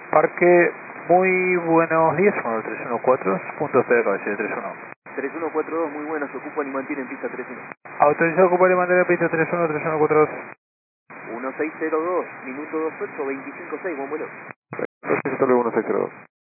Parque, muy buenos días, con el 314, punto C de cabecera 31. 3142, muy buenas, ocupan y mantienen pista 31. Autorizado a ocupar y mantener pista 31, 3142. 1602, minuto 28, 25.6, buen vuelo. Perfecto, 1602.